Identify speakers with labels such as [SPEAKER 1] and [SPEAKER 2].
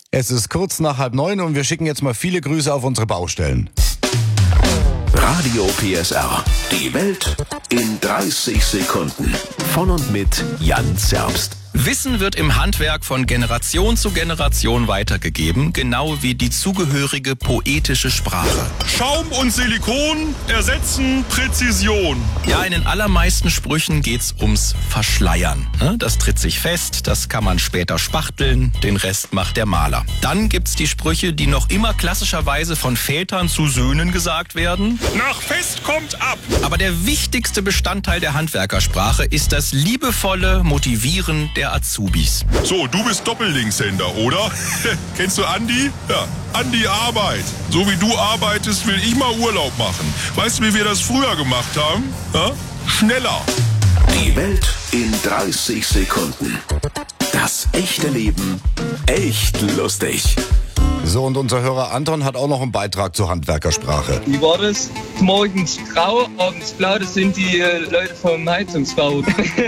[SPEAKER 1] Es ist kurz nach 8:30 und wir schicken jetzt mal viele Grüße auf unsere Baustellen.
[SPEAKER 2] Radio PSR. Die Welt in 30 Sekunden. Von und mit Jan Zerbst.
[SPEAKER 3] Wissen wird im Handwerk von Generation zu Generation weitergegeben, genau wie die zugehörige poetische Sprache.
[SPEAKER 4] Schaum und Silikon ersetzen Präzision.
[SPEAKER 3] Ja, in den allermeisten Sprüchen geht's ums Verschleiern. Das tritt sich fest, das kann man später spachteln, den Rest macht der Maler. Dann gibt's die Sprüche, die noch immer klassischerweise von Vätern zu Söhnen gesagt werden.
[SPEAKER 4] Nach Fest kommt ab.
[SPEAKER 3] Aber der wichtigste Bestandteil der Handwerkersprache ist das liebevolle Motivieren der Azubis.
[SPEAKER 4] So, du bist Doppellinkshänder, oder? Kennst du Andi? Ja, Andi Arbeit. So wie du arbeitest, will ich mal Urlaub machen. Weißt du, wie wir das früher gemacht haben? Ja? Schneller.
[SPEAKER 2] Die Welt in 30 Sekunden. Das echte Leben echt lustig.
[SPEAKER 1] So, und unser Hörer Anton hat auch noch einen Beitrag zur Handwerkersprache.
[SPEAKER 5] Wie war das? Morgens grau, abends blau, das sind die Leute vom Heizungsbau.